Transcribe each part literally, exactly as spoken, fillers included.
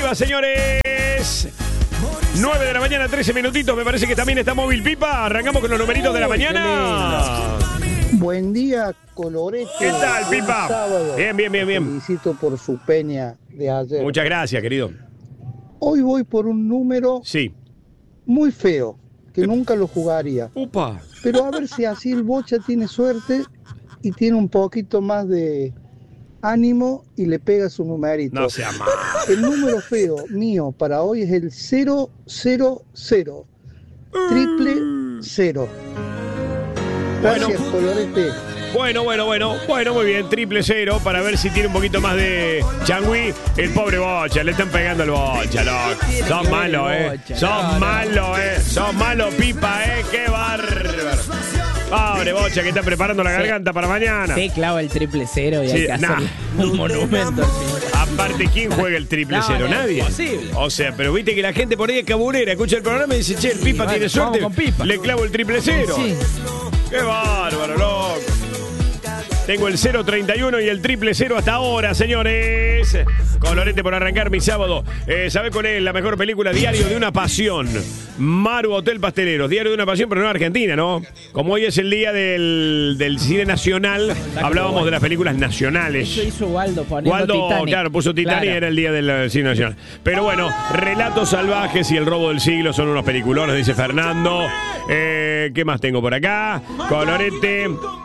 arriba, señores. nueve de la mañana, trece minutitos. Me parece que también está Móvil Pipa. Arrancamos con los numeritos de la mañana. Buen día, Colorete. ¿Qué tal, Pipa? Sábado. Bien, bien, bien, bien. Felicito por su peña de ayer. Muchas gracias, querido. Hoy voy por un número Sí. muy feo, que nunca lo jugaría. Upa. Pero a ver si así el Bocha tiene suerte y tiene un poquito más de ánimo y le pega su numerito. No sea mal. El número feo mío para hoy es el cero cero cero. Triple cero. Gracias, Bueno. Colorete. Bueno, bueno, bueno, bueno, muy bien, triple cero para ver si tiene un poquito más de changüí. El pobre Bocha, le están pegando al Bocha, loco. Sos malo, eh. Sos malo, eh. Sos malo, Pipa, eh. Qué bárbaro. Pobre Bocha que está preparando la garganta para mañana. Sí, clava el triple cero y Sí, hay que nah. hacer un monumento. Aparte, ¿quién juega el triple No, cero? no, Nadie. imposible. O sea, pero viste que la gente por ahí es cabulera, escucha el programa y dice, che, el Pipa bueno, tiene suerte. vamos con Pipa. Le clavo el triple cero. Sí. Qué bárbaro, loco. Tengo el cero treinta y uno y el triple cero hasta ahora, señores. Colorete por arrancar mi sábado. Eh, ¿Sabe cuál es la mejor película? Diario de una pasión. Maru Hotel Pasteleros. Diario de una pasión, pero no Argentina, ¿no? Como hoy es el día del, del cine nacional, hablábamos de las películas nacionales. Eso hizo Waldo poniendo Waldo, Titanic. claro, puso Titanic, Claro. era el día del eh, cine nacional. Pero bueno, Relatos Salvajes y El Robo del Siglo son unos peliculones, dice Fernando. Eh, ¿Qué más tengo por acá? Colorete.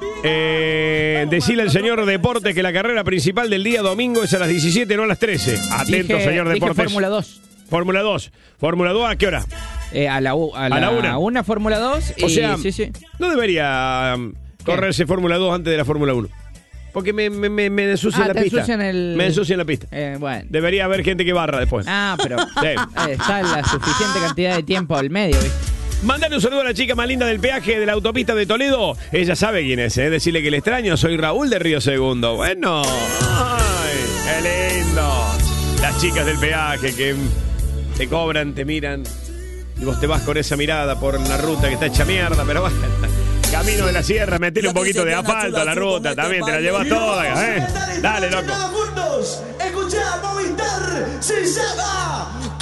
Eh, decirle al señor Deportes que la carrera principal del día domingo es a las diecisiete, no a las trece. Atento, Dije- señor dije Deportes. Fórmula dos. Fórmula dos. Fórmula dos, ¿a qué hora? Eh, a la, u- a la, la una. una Fórmula dos. O y, sea, sí, sí. no debería um, correrse Fórmula dos antes de la Fórmula uno. Porque me, me, me, me ensucia Ah, la te pista. ensucian el- Me ensucia la pista. Eh, bueno. Debería haber gente que barra después. Ah, pero Sí. eh, está la suficiente cantidad de tiempo al medio, ¿viste? Mandale un saludo a la chica más linda del peaje de la autopista de Toledo. Ella sabe quién es, ¿eh? Decirle que le extraño. Soy Raúl de Río Segundo. Bueno. Ay, qué lindo. Las chicas del peaje que te cobran, te miran. Y vos te vas con esa mirada por la ruta que está hecha mierda. Pero bueno, camino de la sierra, metele un poquito de asfalto a la ruta. También te la llevas toda, ¿eh? Dale, loco. Juntos, escuchá Movistar, se llama